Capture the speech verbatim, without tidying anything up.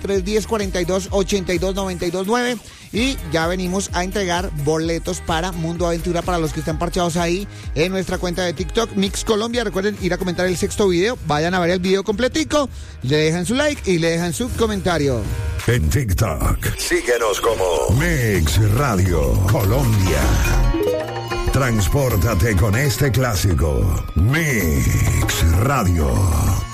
tres uno cero, cuatro dos, ocho dos, nueve dos nueve. Y ya venimos a entregar boletos para Mundo Aventura para los que están parchados ahí en nuestra cuenta de TikTok, Mix Colombia. Recuerden ir a comentar el sexto video. Vayan a ver el video completico. Le dejan su like y le dejan su comentario. En TikTok, síguenos como Mix Radio Colombia. Transpórtate con este clásico. Mix Radio.